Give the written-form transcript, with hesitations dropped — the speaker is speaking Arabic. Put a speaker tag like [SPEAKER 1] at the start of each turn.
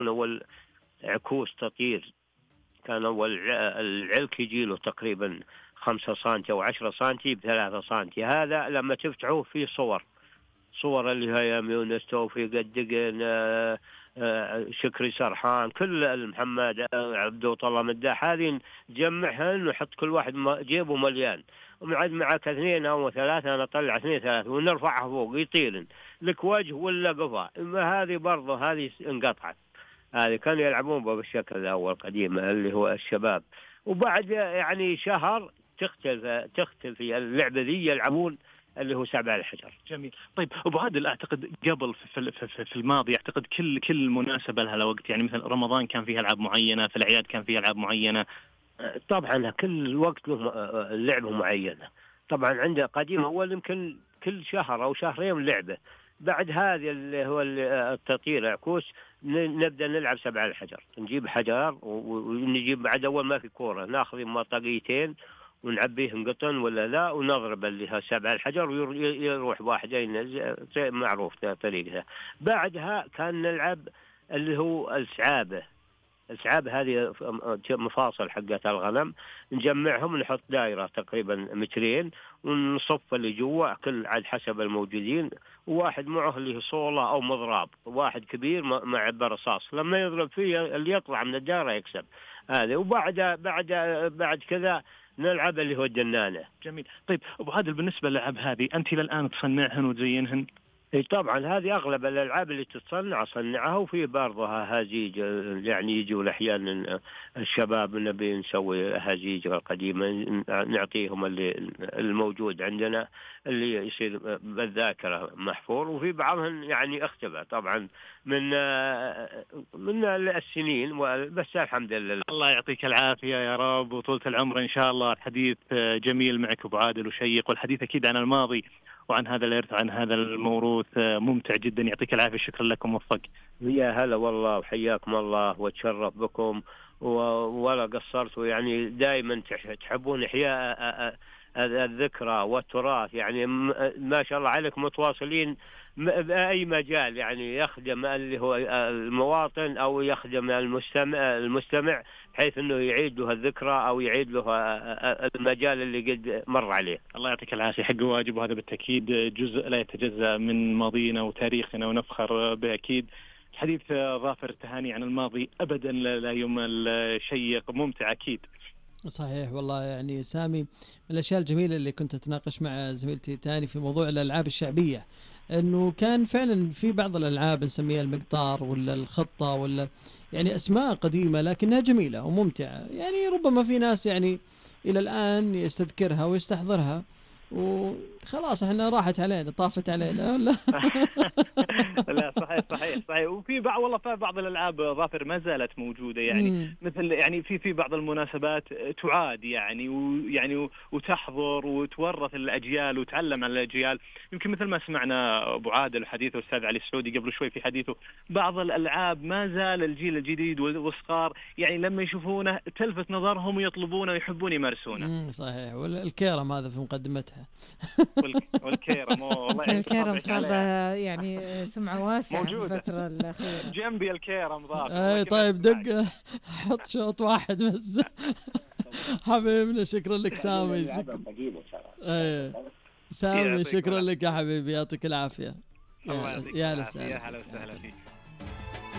[SPEAKER 1] أول عكوس تطير، كان أول العلك يجي له تقريبا 5 سنتي أو 10 سنتي ب3 سنتي. هذا لما تفتحوه فيه صور اللي هي يونس توفيق الدقن، شكري سرحان، كل المحمد عبدو طلال مداح، هذه نجمعها ونحط كل واحد جيبه مليان، ومعد معك 2 أو 3، أنا أطلع 2 3 ونرفعها فوق يطيرن لك وجه ولا قفا. هذه برضه هذه انقطعت. هذه كانوا يلعبون بالشكل الأول قديم اللي هو الشباب، وبعد يعني شهر تختلف اللعبة ذي يلعبون اللي هو 7 الحجر.
[SPEAKER 2] جميل. طيب أبو عادل، أعتقد قبل في الماضي أعتقد كل مناسبة لها وقت، يعني مثل رمضان كان فيها ألعاب معينة، في الأعياد كان فيها ألعاب معينة.
[SPEAKER 1] طبعا كل وقت له لعبة معينة. طبعا عنده قديم أول يمكن كل شهر أو شهرين لعبة. بعد هذه اللي هو التطير عكوس نبدأ نلعب 7 الحجر، نجيب حجر ونجيب بعد أول ما في كورة ناخذ مطاقيتين ونعبيه قطن ولا لا، ونضرب اللي ها 7 الحجر ويروح واحد ينزل، معروف طريقها. بعدها كان نلعب اللي هو السعاب هذه مفاصل حقت الغنم، نجمعهم ونحط دائرة تقريبا 2 متر ونصف اللي جوا كل عاد حسب الموجودين، وواحد معه اللي صولة أو مضراب، واحد كبير مع برصاص، لما يضرب فيه اللي يطلع من الدائرة يكسب. هذا بعد كذا نلعب اللي هو الجنانة.
[SPEAKER 2] جميل. طيب أبو عادل، بالنسبة للألعاب هذه أنت للآن تصنعهن وتزينهن؟
[SPEAKER 1] اي طبعا، هذه اغلب الالعاب اللي صنعها، وفي برضها هزيج، يعني يجوا احيانا الشباب نبي نسوي هزيج قديمه نعطيهم اللي الموجود عندنا اللي يصير بالذاكره محفور، وفي بعضهم يعني اختفى طبعا من السنين، بس الحمد لله.
[SPEAKER 2] الله يعطيك العافيه يا رب وطولة العمر ان شاء الله. الحديث جميل معك ابو عادل وشيق، والحديث اكيد عن الماضي وعن هذا الإرث وعن هذا الموروث ممتع جدا. يعطيك العافية، شكرا لكم، وفق.
[SPEAKER 1] يا هلا والله وحياكم الله وتشرف بكم ولا قصرتوا، يعني دائما تحبون إحياء الذكرى والتراث، يعني ما شاء الله عليكم متواصلين بأي مجال، يعني يخدم اللي هو المواطن أو يخدم المستمع بحيث أنه يعيد له الذكرى أو يعيد له المجال اللي قد مر عليه.
[SPEAKER 2] الله يعطيك العافية، حق واجب، وهذا بالتأكيد جزء لا يتجزأ من ماضينا وتاريخنا ونفخر به أكيد. الحديث ظافر، تهاني عن الماضي أبدا لا يمل، شيق ممتع أكيد.
[SPEAKER 3] صحيح والله. يعني سامي، من الأشياء الجميلة اللي كنت أتناقش مع زميلتي تاني في موضوع الألعاب الشعبية، أنه كان فعلا في بعض الألعاب نسميها المقطار ولا الخطة ولا يعني أسماء قديمة لكنها جميلة وممتعة، يعني ربما في ناس يعني إلى الآن يستذكرها ويستحضرها، وخلاص احنا راحت علينا، طافت علينا ولا
[SPEAKER 2] لا صحيح. وفي بعض الالعاب ظافر ما زالت موجوده، يعني مثل يعني في بعض المناسبات تعاد يعني وتحضر وتورث الاجيال وتعلم على الاجيال. يمكن مثل ما سمعنا ابو عادل وحديثه الاستاذ علي السعودي قبل شوي في حديثه، بعض الالعاب ما زال الجيل الجديد والصغار يعني لما يشوفونه تلفت نظرهم ويطلبونه ويحبون يمارسونه.
[SPEAKER 3] صحيح. والكيرم هذا في مقدمتها
[SPEAKER 2] والكيرم والله
[SPEAKER 4] الكيرم صار يعني سمعة واسعة الفترة الأخيرة.
[SPEAKER 2] جنبي الكيرم ضاف.
[SPEAKER 3] طيب دق حط شوط واحد بس. حبيبنا شكرا لك سامي. سامي شكرا لك يا حبيبي، يعطيك العافية.
[SPEAKER 2] يا هلا وسهلا فيك.